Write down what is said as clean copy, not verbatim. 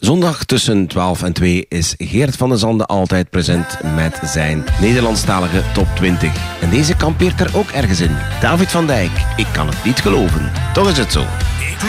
Zondag tussen 12 en 2 is Geert van den Zande altijd present met zijn Nederlandstalige top 20. En deze kampeert er ook ergens in. David van Dijk, ik kan het niet geloven. Toch is het zo.